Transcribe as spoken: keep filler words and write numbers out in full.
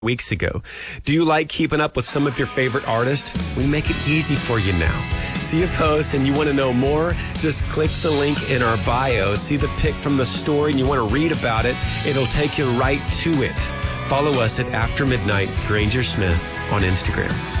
weeks ago. Do you like keeping up with some of your favorite artists? We make it easy for you now. See a post and you want to know more? Just click the link in our bio, see the pic from the story and you want to read about it. It'll take you right to it. Follow us at After Midnight Granger Smith on Instagram.